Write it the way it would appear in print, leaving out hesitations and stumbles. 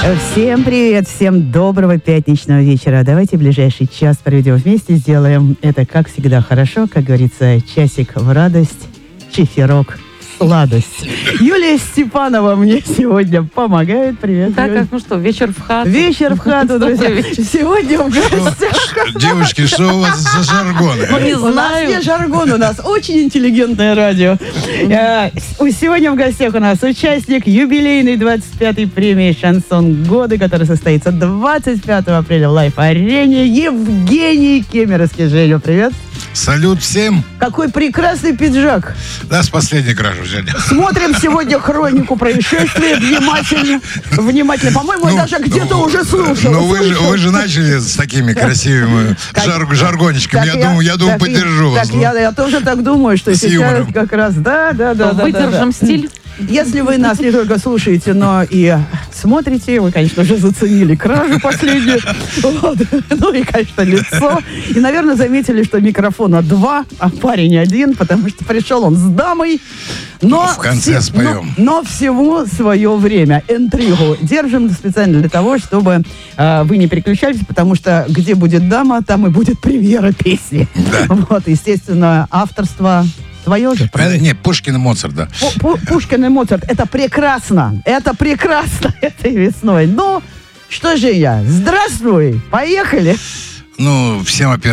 Всем привет, всем доброго пятничного вечера. Давайте ближайший час проведем вместе, сделаем это, как всегда, хорошо. Как говорится, часик в радость, чефирок в сладость. Юлия Степанова мне сегодня помогает. Привет, Так, Юль. ну что, вечер в хату. Вечер в хату, друзья. Сегодня в гостях. Девушки, что у вас за жаргоны? Ну, не У нас знаю. не жаргон, у нас очень интеллигентное радио. Сегодня в гостях у нас участник юбилейной 25-й премии «Шансон года», которая состоится 25 апреля в Лайф-арене. Евгений Кемеровский. Женя, привет. Салют всем. Какой прекрасный пиджак. Да, с последней кражи взяли. Смотрим сегодня хронику происшествия внимательно. По-моему, я даже где-то уже слушал. Ну, вы же начали с такими красивыми жаргончиками. Я думаю, поддержу вас. Я тоже так думаю, что С сейчас юмором. как раз, да. Выдержим стиль. Если вы нас не только слушаете, но и смотрите, вы, конечно же, заценили кражу последнюю. Вот. Ну и, конечно, лицо. И, наверное, заметили, что микрофона 2, а парень 1, потому что пришел он с дамой. Но В конце споем. Но всему свое время. Интригу держим специально для того, чтобы вы не переключались, потому что где будет дама, там и будет премьера песни. Да. Вот, естественно, авторство твое же, правильно? Не, Пушкин и Моцарт, да. Пушкин и Моцарт. Это прекрасно этой весной. Ну, что же я? Здравствуй, поехали. Ну, всем, во-первых,